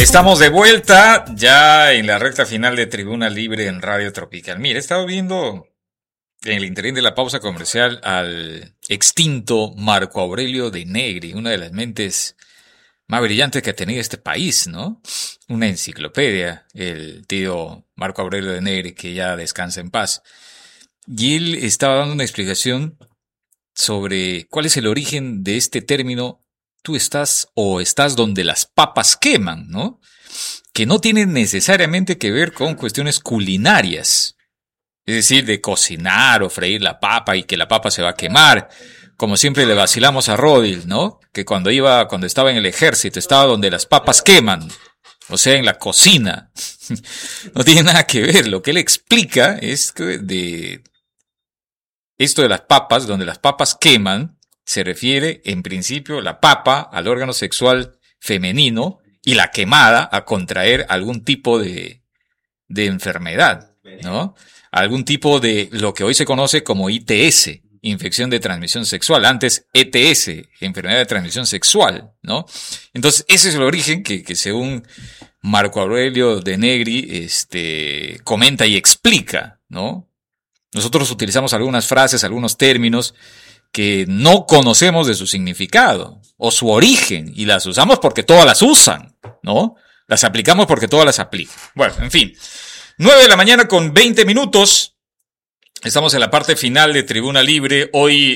Estamos de vuelta ya en la recta final de Tribuna Libre en Radio Tropical. Mira, he estado viendo en el interín de la pausa comercial al extinto Marco Aurelio de Negri, una de las mentes más brillantes que ha tenido este país, ¿no? Una enciclopedia, el tío Marco Aurelio de Negri, que ya descansa en paz. Y él estaba dando una explicación sobre cuál es el origen de este término tú estás o estás donde las papas queman, ¿no? Que no tiene necesariamente que ver con cuestiones culinarias. Es decir, de cocinar o freír la papa y que la papa se va a quemar. Como siempre le vacilamos a Rodil, ¿no? Que cuando estaba en el ejército, estaba donde las papas queman. O sea, en la cocina. No tiene nada que ver. Lo que él explica es que de esto de las papas, donde las papas queman, se refiere, en principio, la papa al órgano sexual femenino y la quemada a contraer algún tipo de enfermedad, ¿no? Algún tipo de lo que hoy se conoce como ITS, infección de transmisión sexual, antes ETS, enfermedad de transmisión sexual, ¿no? Entonces, ese es el origen que según Marco Aurelio de Negri, comenta y explica, ¿no? Nosotros utilizamos algunas frases, algunos términos que no conocemos de su significado o su origen y las usamos porque todas las usan, ¿no? Las aplicamos porque todas las aplican. Bueno, en fin. 9 de la mañana con 20 minutos. Estamos en la parte final de Tribuna Libre. Hoy,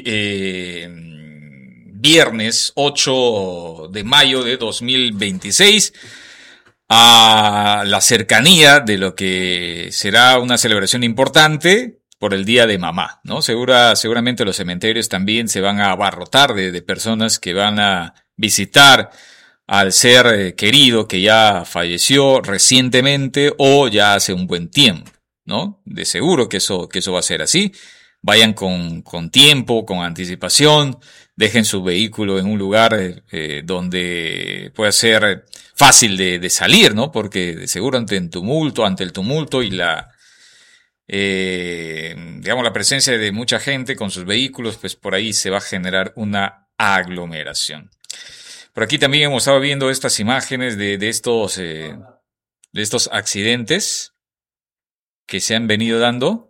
viernes 8 de mayo de 2026. A la cercanía de lo que será una celebración importante por el Día de Mamá, ¿no? Seguramente los cementerios también se van a abarrotar de personas que van a visitar al ser querido que ya falleció recientemente o ya hace un buen tiempo, ¿no? De seguro que eso va a ser así. Vayan con tiempo, con anticipación, dejen su vehículo en un lugar donde pueda ser fácil de salir, ¿no? Porque de seguro ante el tumulto y la presencia de mucha gente con sus vehículos, pues por ahí se va a generar una aglomeración. Por aquí también hemos estado viendo estas imágenes de estos accidentes que se han venido dando.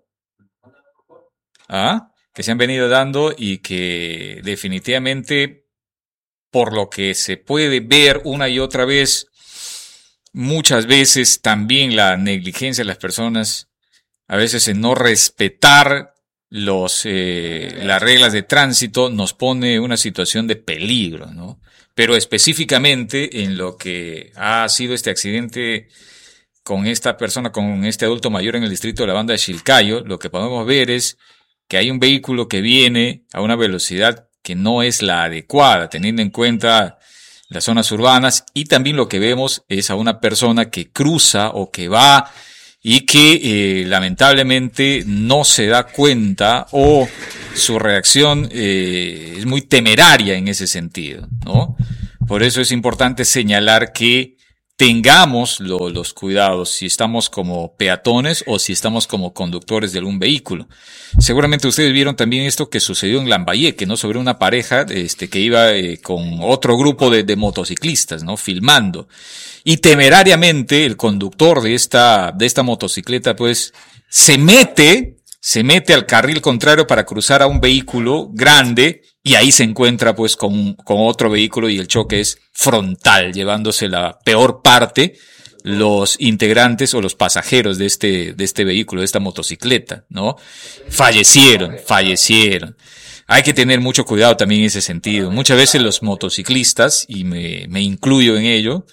Que se han venido dando y que definitivamente, por lo que se puede ver una y otra vez, muchas veces también la negligencia de las personas, a veces en no respetar las reglas de tránsito, nos pone en una situación de peligro, ¿no? Pero específicamente en lo que ha sido este accidente con esta persona, con este adulto mayor en el distrito de la Banda de Chilcayo, lo que podemos ver es que hay un vehículo que viene a una velocidad que no es la adecuada, teniendo en cuenta las zonas urbanas, y también lo que vemos es a una persona que cruza o que va y que lamentablemente no se da cuenta o su reacción es muy temeraria en ese sentido, ¿no? Por eso es importante señalar que tengamos los cuidados si estamos como peatones o si estamos como conductores de algún vehículo. Seguramente ustedes vieron también esto que sucedió en Lambayeque, ¿no? Sobre una pareja que iba con otro grupo de motociclistas, ¿no? Filmando. Y temerariamente el conductor de esta motocicleta, pues, se mete al carril contrario para cruzar a un vehículo grande y ahí se encuentra pues con otro vehículo y el choque es frontal, llevándose la peor parte los integrantes o los pasajeros de este vehículo, de esta motocicleta, ¿no? Fallecieron. Hay que tener mucho cuidado también en ese sentido. Muchas veces los motociclistas, y me incluyo en ello,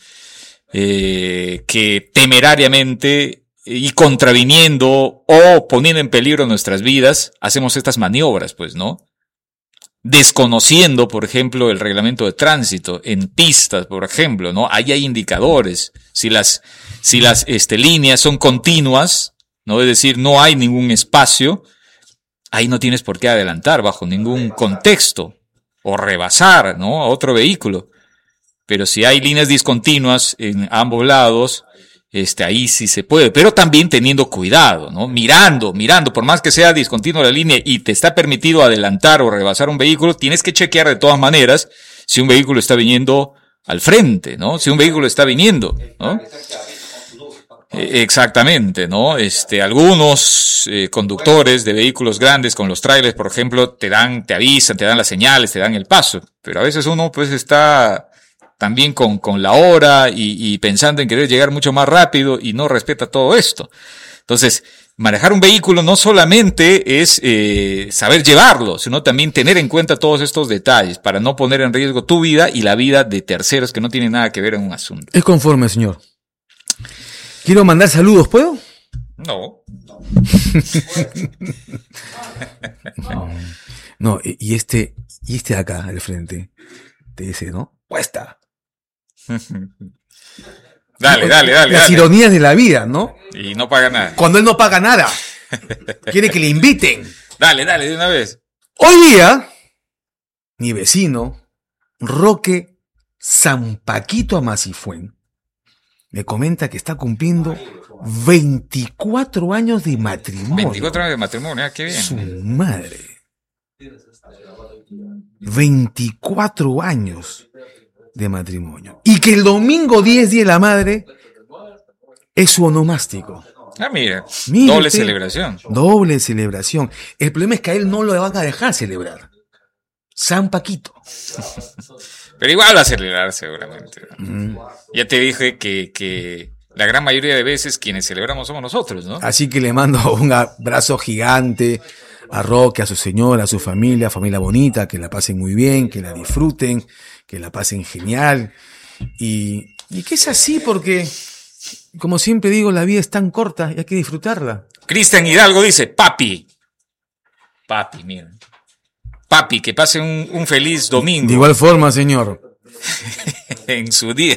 que temerariamente y contraviniendo o poniendo en peligro nuestras vidas, hacemos estas maniobras, pues, ¿no? Desconociendo, por ejemplo, el reglamento de tránsito en pistas, por ejemplo, ¿no? Ahí hay indicadores. Si las líneas son continuas, ¿no? Es decir, no hay ningún espacio, ahí no tienes por qué adelantar bajo ningún contexto o rebasar, ¿no? A otro vehículo. Pero si hay líneas discontinuas en ambos lados, ahí sí se puede, pero también teniendo cuidado, ¿no? Mirando, por más que sea discontinua la línea y te está permitido adelantar o rebasar un vehículo, tienes que chequear de todas maneras si un vehículo está viniendo al frente, ¿no? Si un vehículo está viniendo, ¿no? Exactamente, ¿no? Algunos conductores de vehículos grandes con los trailers, por ejemplo, te avisan, te dan las señales, te dan el paso, pero a veces uno pues está también con la hora y pensando en querer llegar mucho más rápido y no respeta todo esto. Entonces, manejar un vehículo no solamente es saber llevarlo, sino también tener en cuenta todos estos detalles para no poner en riesgo tu vida y la vida de terceros que no tienen nada que ver en un asunto. Es conforme, señor. Quiero mandar saludos, ¿puedo? No. No, y este de acá, al frente, te dice, ¿no? Puesta. Dale. Las ironías de la vida, ¿no? Y no paga nada. Cuando él no paga nada. Quiere que le inviten. Dale, de una vez. Hoy día, mi vecino, Roque San Paquito Amacifuen, me comenta que está cumpliendo 24 años de matrimonio. 24 años de matrimonio, qué bien. Su madre. 24 años de matrimonio. Y que el domingo 10 Día de la Madre es su onomástico. Mira, Mire doble usted, celebración. Doble celebración. El problema es que a él no lo van a dejar celebrar. San Paquito. Pero igual va a celebrar seguramente. Ya te dije que la gran mayoría de veces quienes celebramos somos nosotros, ¿no? Así que le mando un abrazo gigante a Roque, a su señora, a su familia bonita, que la pasen muy bien, que la disfruten, que la pasen genial. Y que es así porque, como siempre digo, la vida es tan corta y hay que disfrutarla. Cristian Hidalgo dice, papi, mira. Papi, que pase un feliz domingo. De igual forma, señor. En su día.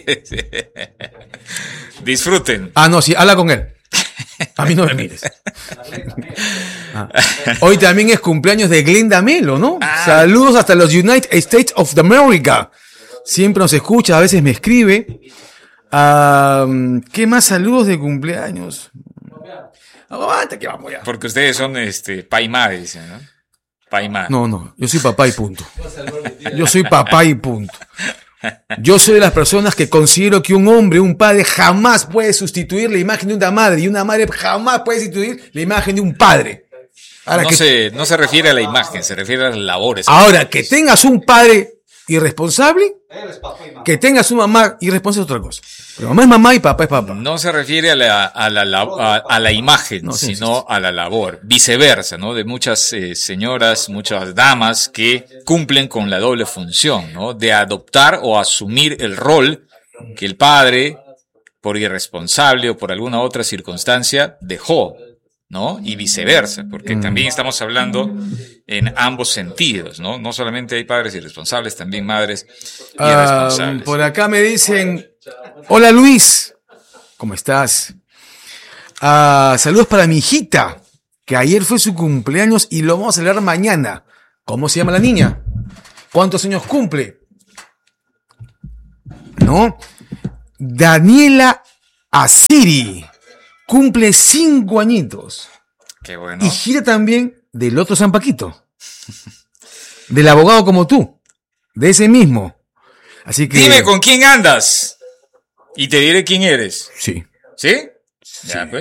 Disfruten. No, sí, habla con él. A mí no me mires. Hoy también es cumpleaños de Glenda Melo, ¿no? Saludos hasta los United States of America. Siempre nos escucha, a veces me escribe. ¿Qué más saludos de cumpleaños? Aguanta que vamos ya. Porque ustedes son Paimá, dicen, ¿no? Paimá. No, yo soy papá y punto. Yo soy papá y punto. Yo soy de las personas que considero que un hombre, un padre, jamás puede sustituir la imagen de una madre, y una madre jamás puede sustituir la imagen de un padre. Ahora no se refiere a la imagen, se refiere a las labores. Ahora, que tengas un padre irresponsable, que tengas una mamá irresponsable es otra cosa. Pero mamá es mamá y papá es papá. No se refiere a la imagen, no, sino a la labor. Viceversa, ¿no? De muchas señoras, muchas damas que cumplen con la doble función, ¿no? De adoptar o asumir el rol que el padre, por irresponsable o por alguna otra circunstancia, dejó, ¿no? Y viceversa, porque también estamos hablando en ambos sentidos, ¿no? No solamente hay padres irresponsables, también madres irresponsables. Por acá me dicen, hola Luis, ¿cómo estás? Saludos para mi hijita, que ayer fue su cumpleaños y lo vamos a celebrar mañana. ¿Cómo se llama la niña? ¿Cuántos años cumple? ¿No? Daniela Asiri. Cumple 5 añitos. Qué bueno. Y gira también del otro San Paquito. Del abogado como tú. De ese mismo. Así que... Dime con quién andas. Y te diré quién eres. Sí. ¿Sí? Sí. Ya, pues.